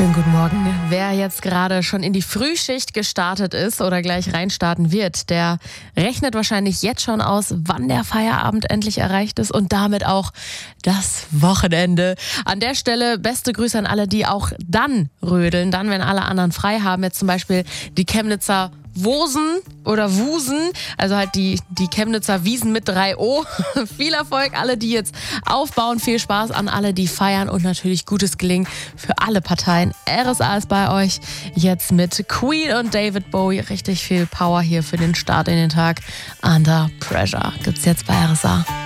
Schönen guten Morgen. Wer jetzt gerade schon in die Frühschicht gestartet ist oder gleich reinstarten wird, der rechnet wahrscheinlich jetzt schon aus, wann der Feierabend endlich erreicht ist und damit auch das Wochenende. An der Stelle beste Grüße an alle, die auch dann rödeln, dann, wenn alle anderen frei haben. Jetzt zum Beispiel die Chemnitzer Wosen oder Wusen, also halt die Chemnitzer Wiesen mit 3 O. Viel Erfolg, alle, die jetzt aufbauen. Viel Spaß an alle, die feiern und natürlich gutes Gelingen für alle Parteien. RSA ist bei euch jetzt mit Queen und David Bowie. Richtig viel Power hier für den Start in den Tag. Under Pressure gibt's jetzt bei RSA.